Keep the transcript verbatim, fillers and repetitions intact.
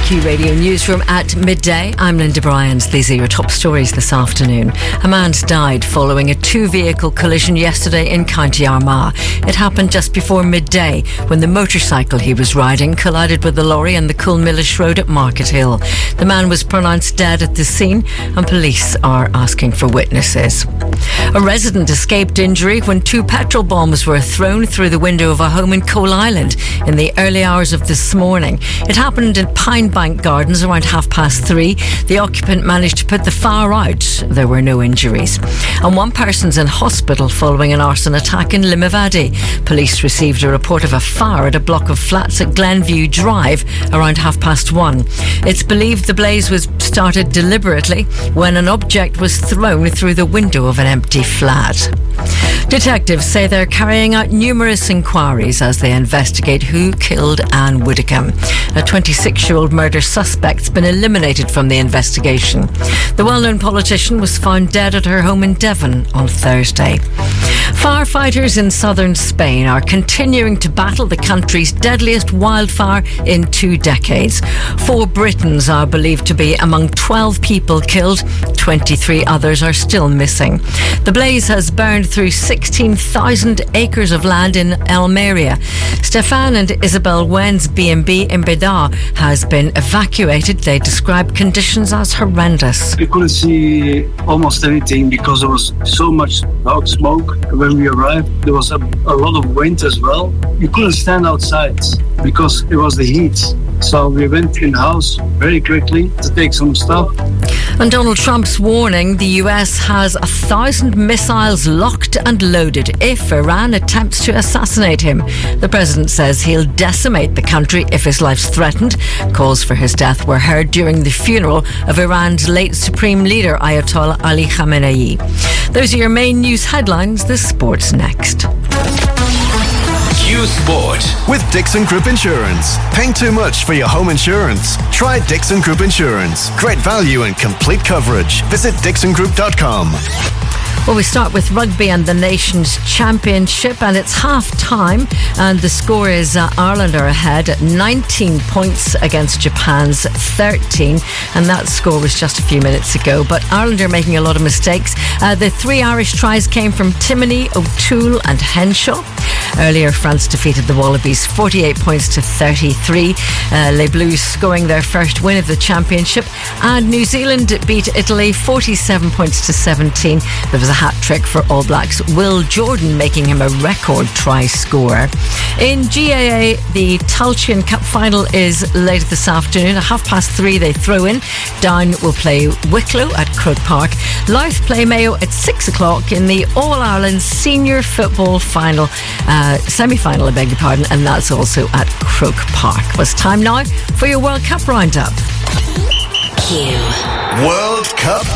Q Radio Newsroom at midday. I'm Linda Bryans. These are your top stories this afternoon. A man's died following a two-vehicle collision yesterday in County Armagh. It happened just before midday when the motorcycle he was riding collided with the lorry on the Coolmillish Road at Market Hill. The man was pronounced dead at the scene and police are asking for witnesses. A resident escaped injury when two petrol bombs were thrown through the window of a home in Coal Island in the early hours of this morning. It happened in Pine Bank Gardens around half past three. The occupant managed to put the fire out. There were no injuries. And one person's in hospital following an arson attack in Limavady. Police received a report of a fire at a block of flats at Glenview Drive around half past one. It's believed the blaze was started deliberately when an object was thrown through the window of an empty flat. Detectives say they're carrying out numerous inquiries as they investigate who killed Anne Widdicombe. A twenty-six-year-old murder suspect's been eliminated from the investigation. The well-known politician was found dead at her home in Devon on Thursday. Firefighters in southern Spain are continuing to battle the country's deadliest wildfire in two decades. Four Britons are believed to be among twelve people killed. twenty-three others are still missing. The blaze has burned through sixteen thousand acres of land in Almeria. Stefan and Isabel Wen's B and B in Bedar has been evacuated. They describe conditions as horrendous. You couldn't see almost anything because there was so much dark smoke. When we arrived, there was a, a lot of wind as well. You couldn't stand outside because it was the heat. So we went in the house very quickly to take some stuff. And Donald Trump's warning: the U S has a thousand missiles locked and loaded if Iran attempts to assassinate him. The president says he'll decimate the country if his life's threatened. Calls for his death were heard during the funeral of Iran's late supreme leader Ayatollah Ali Khamenei. Those are your main news headlines. This sport's next. Q Sport with Dixon Group Insurance. Paying too much for your home insurance? Try Dixon Group Insurance. Great value and complete coverage. Visit dixon group dot com. Well, we start with rugby and the Nations Championship, and it's half-time, and the score is uh, Ireland are ahead at nineteen points against Japan's thirteen, and that score was just a few minutes ago. But Ireland are making a lot of mistakes. Uh, the three Irish tries came from Timoney, O'Toole and Henshaw. Earlier, France defeated the Wallabies forty-eight points to thirty-three. Uh, Les Blues scoring their first win of the championship, and New Zealand beat Italy forty-seven points to seventeen. There was a hat-trick for All Blacks, Will Jordan making him a record try scorer. In G A A, the Tailteann Cup final is later this afternoon. At half past three they throw in. Down will play Wicklow at Croke Park. Louth play Mayo at six o'clock in the All-Ireland Senior Football Final, uh, semi-final, I beg your pardon, and that's also at Croke Park. Well, it's time now for your World Cup roundup. Q World Cup